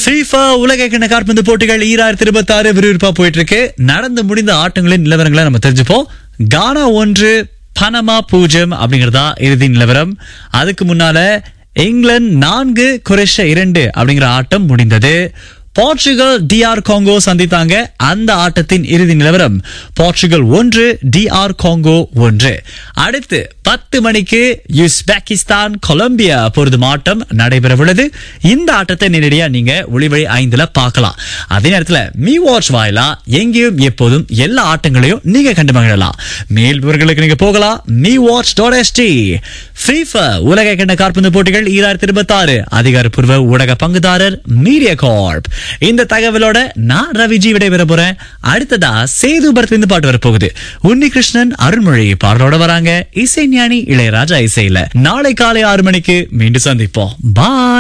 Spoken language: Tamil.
FIFA உலக கிண்ண காற்பந்து போட்டிகள் 2026 விறுவிறுப்பா போயிட்டு இருக்கு. நடந்து முடிந்த ஆட்டங்களின் நிலவரங்களை நம்ம தெரிஞ்சுப்போம். கானா 1, பனமா 0 அப்படிங்கறதா இறுதி நிலவரம். அதுக்கு முன்னால இங்கிலாந்து 4, குரேஷியா 2 அப்படிங்கிற ஆட்டம் முடிந்தது. Portugal DR Congo சந்தித்தாங்க. அந்த ஆட்டத்தின் இறுதி நிலவரம் போர்ச்சுகல் 1, DR காங்கோ 1. அடுத்து 10 மணிக்கு உஸ்பெகிஸ்தான் கொலம்பியா பொருதும் ஆட்டம் நடைபெற உள்ளது. இந்த ஆட்டத்தை நேரடியா நீங்க ஒளிவழி 5ல பார்க்கலாம். அதே நேரத்துல மீ வாட்ச் வாயிலா எங்கேயும் எப்போதும் எல்லா ஆட்டங்களையும் நீங்க கண்டு மகிழலாம். மேல் விவரங்களுக்கு நீங்க போகலாம் MeWatch.st. FIFA உலக கிண்ண காற்பந்து போட்டிகள் 2026 அதிகாரப்பூர்வ ஊடக பங்குதாரர் மீடியா கார்ப். இந்த தகவலோட நான் ரவிஜி விடைபெற போறேன். அடுத்ததா சேது பரத்திலிருந்து பாட்டு வரப்போகுது. உன்னி கிருஷ்ணன், அருள்மொழி பாடலோட வராங்க. இசை ஞானி இளையராஜா இசையில. நாளை காலை 6 மணிக்கு மீண்டும் சந்திப்போம். பாய்.